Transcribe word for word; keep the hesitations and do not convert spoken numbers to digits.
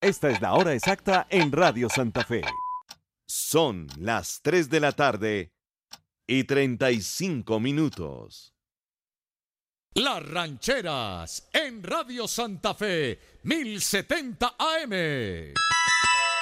Esta es la hora exacta en Radio Santa Fe. Son las tres de la tarde y treinta y cinco minutos. Las Rancheras en Radio Santa Fe, mil setenta A M.